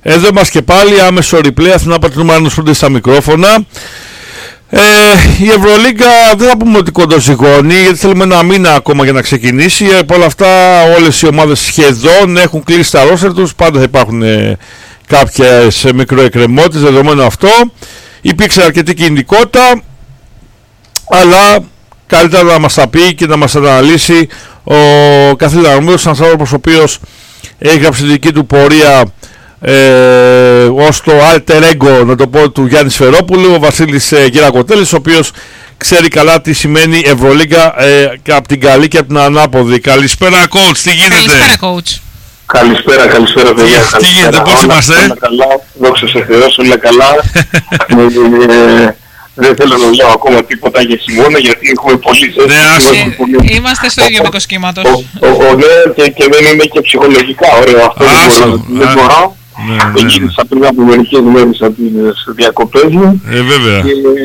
Εδώ μας και πάλι άμεσο replay, Αθηνά Πατρινούμενος φροντί στα μικρόφωνα. Η Ευρωλίγκα δεν θα πούμε ότι κοντοζυγώνει, γιατί θέλουμε ένα μήνα ακόμα για να ξεκινήσει. Από όλα αυτά όλες οι ομάδες σχεδόν έχουν κλείσει τα ρόστερ τους. Πάντα θα υπάρχουν κάποιες μικροεκκρεμότητες, δεδομένο αυτό. Υπήρξε αρκετή κινητικότητα, αλλά καλύτερα να μας τα πει και να μας αναλύσει ο καθήλυνα Αρμούδος, ένας άνθρωπος ο οποίος έγραψε τη δική του πορεία ως το alter ego, να το πω, του Γιάννη Σφερόπουλου, ο Βασίλης Κυρακοτέλης, ο οποίος ξέρει καλά τι σημαίνει Ευρωλίγκα και από την καλή και από την ανάποδη. Καλησπέρα coach, τι γίνεται? Καλησπέρα coach. Καλησπέρα παιδιά. Τι γίνεται, πώς είμαστε? Όλα καλά, δόξα σε Θεός, όλα καλά. Δεν θέλω να λέω ακόμα τίποτα για χειμώνα, γιατί έχουμε πολύ ζέστη. Είμαστε στο ίδιο μήκος κύματος. Και δεν είναι και ψυχολογικά ωραίο αυτό. Δεν μπορώ. Γύρισα πριν από μερικές μέρες από τις διακοπές μου. Βέβαια.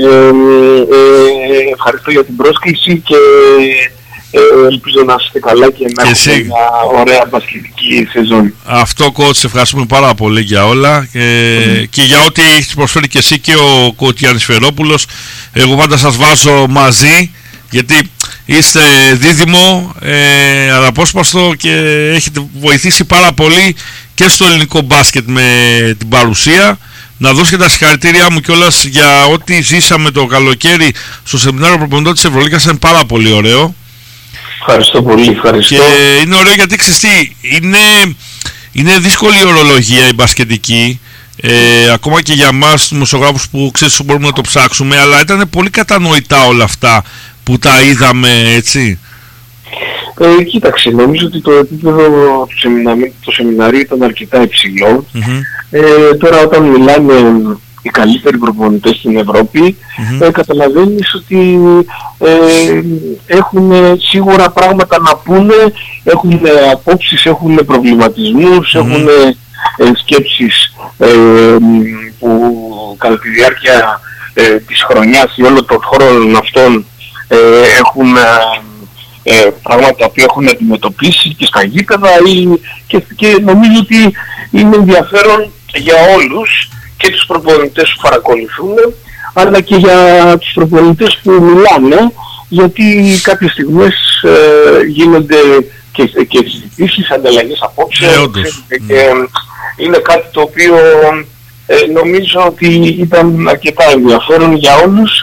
Ευχαριστώ για την πρόσκληση και ελπίζω να είστε καλά και να έχετε μια ωραία μπασκετική σεζόν. Αυτό coach, ευχαριστούμε πάρα πολύ για όλα και για ό,τι έχεις προσφέρει και εσύ και ο coach Γιάννης Φερόπουλος. Εγώ πάντα σας βάζω μαζί, γιατί είστε δίδυμο, αναπόσπαστο και έχετε βοηθήσει πάρα πολύ και στο ελληνικό μπάσκετ με την παρουσία. Να δώσω και τα συγχαρητήριά μου κιόλας για ό,τι ζήσαμε το καλοκαίρι στο σεμινάριο προπονητών της Ευρωλίγκας, είναι πάρα πολύ ωραίο. Ευχαριστώ πολύ, ευχαριστώ. Και είναι ωραίο γιατί ξέρεις τι, είναι δύσκολη η ορολογία η μπασκετική, ακόμα και για εμάς τους δημοσιογράφους που ξέρεις μπορούμε να το ψάξουμε, αλλά ήταν πολύ κατανοητά όλα αυτά που τα είδαμε, έτσι. Κοίταξε, νομίζω ότι το επίπεδο του σεμιναρίου ήταν αρκετά υψηλό. Τώρα όταν μιλάνε οι καλύτεροι προπονητές στην Ευρώπη, καταλαβαίνεις ότι έχουν σίγουρα πράγματα να πούνε, έχουν απόψεις, έχουν προβληματισμούς, έχουν σκέψεις που κατά τη διάρκεια της χρονιάς ή όλων των χρόνων αυτών έχουν πράγματα τα οποία έχουν αντιμετωπίσει και στα γήπεδα και νομίζω ότι είναι ενδιαφέρον για όλους, και τους προπονητές που παρακολουθούν, αλλά και για τους προπονητές που μιλάνε, γιατί κάποιες στιγμές γίνονται και συζητήσεις, ανταλλαγές απόψεων, και είναι κάτι το οποίο νομίζω ότι ήταν αρκετά ενδιαφέρον για όλους,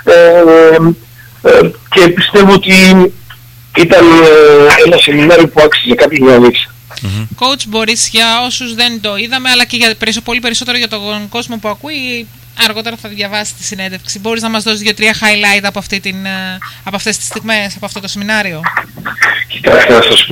και πιστεύω ότι ήταν ένα σεμινάριο που άξιζε κάποιος να δείξει. Coach, μπορείς για όσους δεν το είδαμε, αλλά και για πολύ περισσότερο για τον κόσμο που ακούει, αργότερα θα διαβάσει τη συνέντευξη, μπορείς να μας δώσεις 2-3 highlight από αυτές τις στιγμές, από αυτό το σεμινάριο? Κοιτάξτε να σας πω,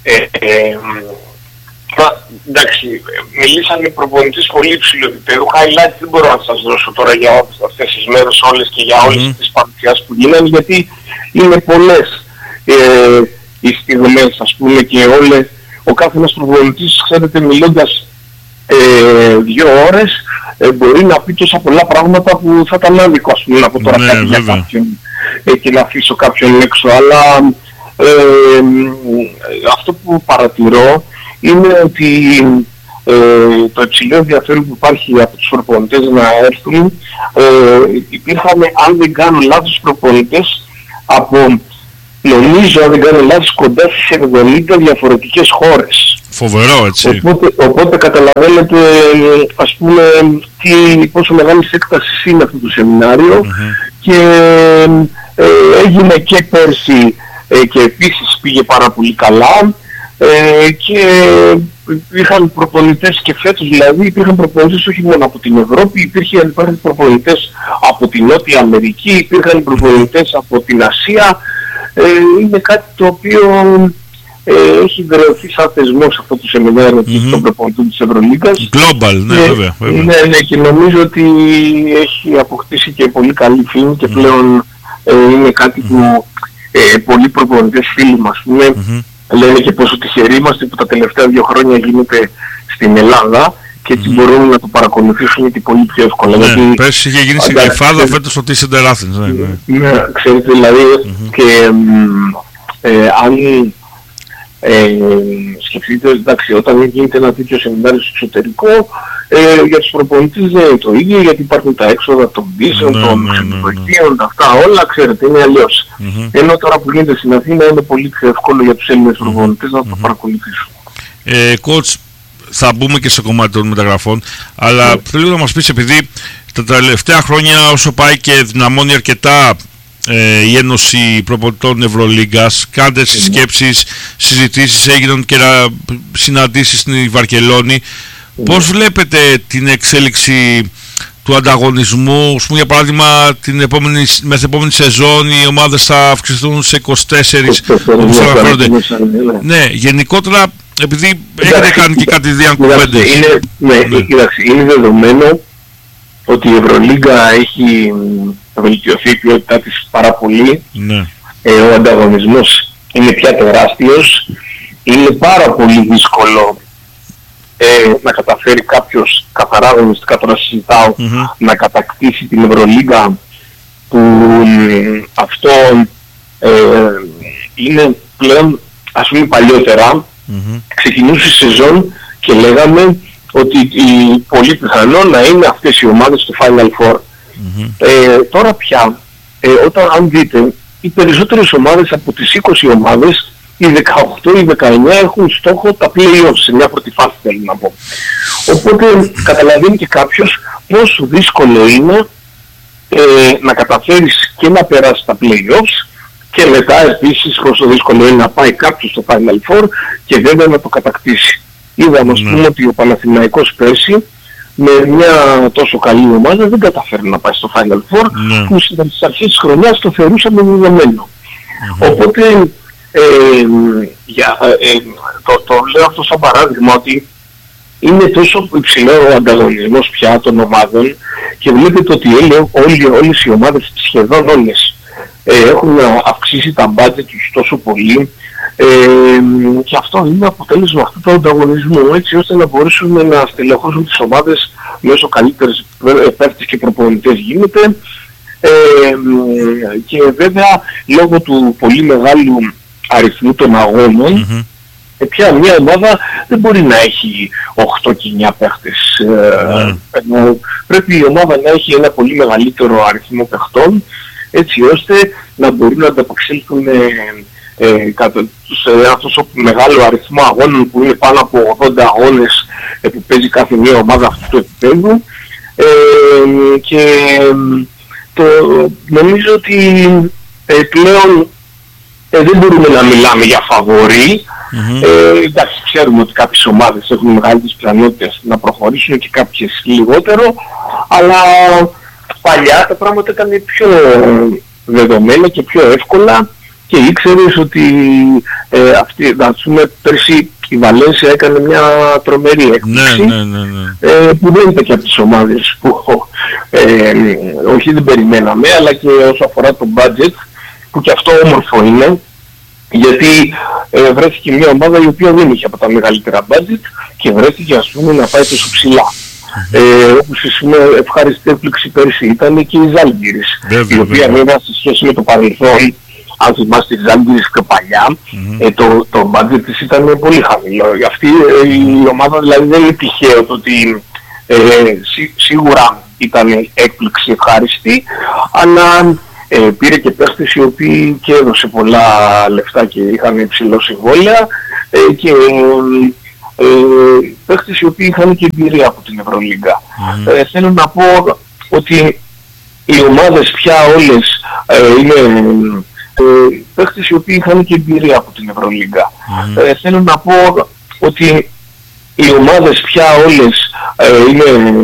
εντάξει, μιλήσανε προπονητές πολύ υψηλού επίπεδου. Highlight δεν μπορώ να σας δώσω τώρα για αυτές τις μέρες όλες και για όλες τις παρουσιάσεις που γίνανε, γιατί είναι πολλές οι στιγμές, ας πούμε, και όλες. Ο κάθε ένας προπονητής, ξέρετε, μιλώντας 2 ώρες μπορεί να πει τόσα πολλά πράγματα που θα ήταν άδικο, ας πούμε, να πω τώρα κάτι για κάποιον και να αφήσω κάποιον έξω. Αλλά αυτό που παρατηρώ είναι ότι το υψηλό ενδιαφέρον που υπάρχει από τους προπονητές να έρθουν, υπήρχαν, αν δεν κάνω λάθος, προπονητές από, νομίζω, αν δεν κάνω λάθος, κοντά στις 70 διαφορετικές χώρες. Φοβερό, έτσι. Οπότε καταλαβαίνετε, ας πούμε, πόσο μεγάλη έκταση είναι αυτό το σεμινάριο, και έγινε και πέρσι και επίσης πήγε πάρα πολύ καλά, και υπήρχαν προπονητές και φέτος, δηλαδή υπήρχαν προπονητές όχι μόνο από την Ευρώπη, υπήρχαν προπονητές από την Νότια Αμερική, υπήρχαν προπονητές από την Ασία. Είναι κάτι το οποίο έχει δρεωθεί σαν θεσμός αυτό το σεμινάριο των προπονητών της Ευρωλίγκας. Global, ναι, βέβαια. Ναι, και νομίζω ότι έχει αποκτήσει και πολύ καλή φήμη και πλέον είναι κάτι που πολλοί προπονητές φίλοι μας, λένε και πόσο τυχεροί είμαστε που τα τελευταία 2 χρόνια γίνεται στην Ελλάδα, και έτσι μπορούν να το παρακολουθήσουν και πολύ πιο εύκολα. Ναι, πέρσι είχε γίνει στην Γλυφάδα, φέτος στο Center Athens. Ναι, ξέρετε, δηλαδή, και αν σκεφτείτε, εντάξει, όταν γίνεται ένα τέτοιο σεμινάριο στο εξωτερικό, για τους προπονητές δεν είναι το ίδιο, γιατί υπάρχουν τα έξοδα των πτήσεων, των ξενοδοχείων, αυτά όλα, ξέρετε, είναι αλλιώς. Ενώ τώρα που γίνεται στην Αθήνα είναι πολύ πιο εύκολο για τους Έλληνες προπονητές να το παρακολουθήσουν. Coach, θα μπούμε και στο κομμάτι των μεταγραφών, αλλά θέλω να μας πεις, επειδή τα τελευταία χρόνια όσο πάει και δυναμώνει αρκετά η Ένωση Προπονητών Ευρωλίγκας, κάντε συσκέψεις, συζητήσεις, έγιναν και συναντήσεις στην Βαρκελόνη. Πώς βλέπετε την εξέλιξη του ανταγωνισμού? Για παράδειγμα, με την επόμενη σεζόν οι ομάδες θα αυξηθούν σε 24, όπως αναφέρονται. Ναι, γενικότερα, επειδή έχετε κάνει και κάτι διανκουβέντες. Είναι δεδομένο ότι η Ευρωλίγκα έχει βελτιωθεί η ποιότητά της πάρα πολύ. Ο ανταγωνισμός είναι πια τεράστιος. Είναι πάρα πολύ δύσκολο να καταφέρει κάποιος, καθαρά αγωνιστικά τώρα συζητάω, να κατακτήσει την Ευρωλίγκα, που αυτό είναι πλέον, ας πούμε, παλιότερα ξεκινούσε η σεζόν και λέγαμε ότι πολύ πιθανό να είναι αυτές οι ομάδες στο Final Four. Τώρα πια, αν δείτε, οι περισσότερες ομάδες από τις 20 ομάδες, οι 18 ή 19 έχουν στόχο τα play-offs, σε μια πρώτη φάση θέλω να πω. Οπότε καταλαβαίνει και κάποιος πόσο δύσκολο είναι να καταφέρεις και να περάσει τα play-offs, και μετά επίσης πόσο δύσκολο είναι να πάει κάποιος στο Final Four και βέβαια να το κατακτήσει. Είδαμε, ας πούμε, ότι ο Παναθηναϊκός πέρσι με μια τόσο καλή ομάδα δεν καταφέρει να πάει στο Final Four, που στις αρχές της χρονιάς το θεωρούσαμε δεδομένο. Οπότε το λέω αυτό σαν παράδειγμα, ότι είναι τόσο υψηλό ο ανταγωνισμός πια των ομάδων, και βλέπετε ότι όλες οι ομάδες, σχεδόν όλες, έχουν αυξήσει τα budget τους τόσο πολύ, και αυτό είναι αποτέλεσμα αυτού του ανταγωνισμού, έτσι ώστε να μπορέσουμε να στελεχώσουν τις ομάδες με όσο καλύτερες παίκτες και προπονητές γίνεται, και βέβαια λόγω του πολύ μεγάλου αριθμού των αγώνων, πια μια ομάδα δεν μπορεί να έχει 8 και 9 παίχτες. Πρέπει η ομάδα να έχει ένα πολύ μεγαλύτερο αριθμό παιχτών, έτσι ώστε να μπορούν να ανταπεξέλθουν σε ένα τόσο μεγάλο αριθμό αγώνων, που είναι πάνω από 80 αγώνες που παίζει κάθε μια ομάδα αυτού του επίπεδου. Και νομίζω ότι πλέον δεν μπορούμε να μιλάμε για φαβορί. Εντάξει, ξέρουμε ότι κάποιες ομάδες έχουν μεγαλύτερες πιθανότητες να προχωρήσουν και κάποιες λιγότερο, αλλά παλιά τα πράγματα ήταν πιο δεδομένα και πιο εύκολα, και ήξερες ότι ας πούμε, πέρσι η Βαλένσια έκανε μια τρομερή έκπληξη, που δεν ήταν και από τις ομάδες που όχι δεν περιμέναμε, αλλά και όσο αφορά το budget, που και αυτό όμορφο είναι, γιατί βρέθηκε μια ομάδα η οποία δεν είχε από τα μεγαλύτερα budget και βρέθηκε, ας πούμε, να πάει τόσο ψηλά. Όπως ευχάριστη έκπληξη πέρσι ήταν και η Ζάλγκιρις, η οποία βέβαια σε σχέση με το παρελθόν, αν θυμάστε, η Ζάλγκιρις πιο παλιά, το budget της ήταν πολύ χαμηλό. Αυτή η ομάδα δηλαδή δεν είναι τυχαίο το ότι σίγουρα ήταν έκπληξη ευχάριστη, αλλά πήρε και παίχτες οι οποίοι και έδωσε πολλά λεφτά και είχαν υψηλό συμβόλαια, και παίχτες οι οποίοι είχαν και εμπειρία από την Ευρωλίγκα. Θέλω να πω ότι οι ομάδες πια όλες είναι παίχτες οι οποίοι είχαν και εμπειρία από την Ευρωλίγκα. Θέλω να πω ότι οι ομάδες πια όλες είναι